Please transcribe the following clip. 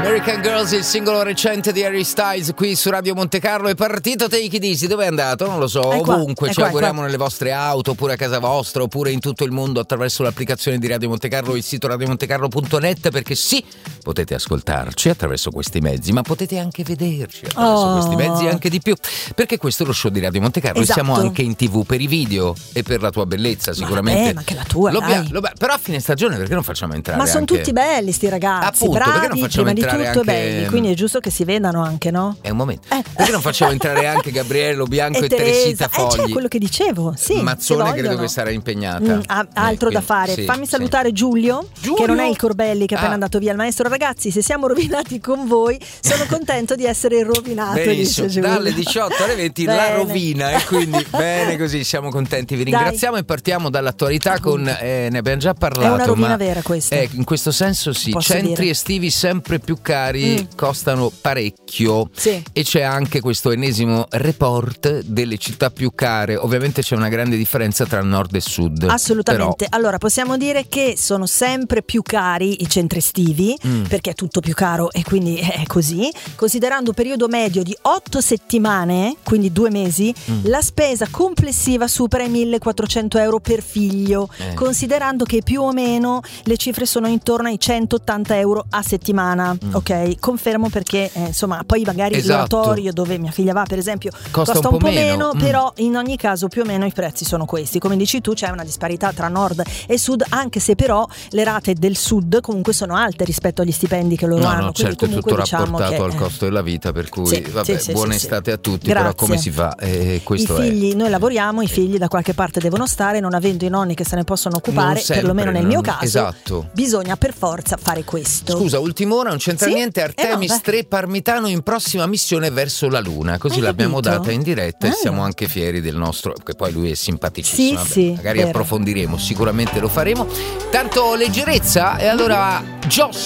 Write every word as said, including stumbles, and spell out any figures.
American Girls, il singolo recente di Harry Styles qui su Radio Monte Carlo. È partito Take It Easy, dove è andato? Non lo so, è qua, ovunque, è ci qua, auguriamo nelle vostre auto, oppure a casa vostra, oppure in tutto il mondo attraverso l'applicazione di Radio Monte Carlo, il sito radiomontecarlo punto net, perché sì, potete ascoltarci attraverso questi mezzi, ma potete anche vederci attraverso oh. questi mezzi e anche di più, perché questo è lo show di Radio Monte Carlo. Esatto. E siamo anche in tv per i video e per la tua bellezza, sicuramente. Ma, ma anche la tua, lo dai. Lo, però a fine stagione perché non facciamo entrare? Ma sono anche... tutti belli sti ragazzi, appunto, bravi, perché non facciamo prima di entrare tutto anche... belli, quindi è giusto che si vedano anche, no? È un momento. Eh. Perché non facciamo entrare anche Gabriello Bianco e, e Teresita Teresa. Fogli? Eh, c'è quello che dicevo, sì. Mazzone credo che sarà impegnata. Mm, ha altro eh, da fare. sì, Fammi sì. salutare Giulio, Giulio, che non è il Corbelli che è appena ah. andato via. Il maestro, ragazzi, se siamo rovinati con voi, sono contento di essere rovinato. Benissimo, dice Giulio. dalle diciotto alle venti la rovina, e quindi bene così, siamo contenti, vi ringraziamo. Dai. E partiamo dall'attualità con eh, ne abbiamo già parlato. È una rovina ma vera questa. Eh, in questo senso sì, Posso centri dire. estivi sempre più cari, mm. costano parecchio, sì. E c'è anche questo ennesimo report delle città più care. Ovviamente c'è una grande differenza tra nord e sud. Assolutamente. Però... allora possiamo dire che sono sempre più cari i centri estivi, mm. perché è tutto più caro e quindi è così. Considerando un periodo medio di otto settimane, quindi due mesi, mm. la spesa complessiva supera i millequattrocento euro per figlio, eh. considerando che più o meno le cifre sono intorno ai centottanta euro a settimana. Mm. Ok, confermo, perché eh, insomma poi magari esatto. l'oratorio dove mia figlia va per esempio costa, costa un, un po' meno, meno mm. però in ogni caso più o meno i prezzi sono questi. Come dici tu, c'è una disparità tra nord e sud, anche se però le rate del sud comunque sono alte rispetto agli stipendi che loro no, hanno. no, certo, è tutto diciamo rapportato che, al costo della vita, per cui sì, vabbè, sì, buona sì, estate sì. a tutti. Grazie. Però come si fa? Eh, questo I figli, è. noi lavoriamo, i figli da qualche parte devono stare, non avendo i nonni che se ne possono occupare, sempre, perlomeno nel non... mio caso, esatto. bisogna per forza fare questo. Scusa, ultima ora, non c'entra sì? niente. Artemis eh no, tre Parmitano in prossima missione verso la Luna, così Hai l'abbiamo capito? data in diretta eh. e siamo anche fieri del nostro, che poi lui è simpaticissimo. Sì, vabbè, sì, magari vero. approfondiremo, sicuramente lo faremo. Tanto leggerezza, e allora Joss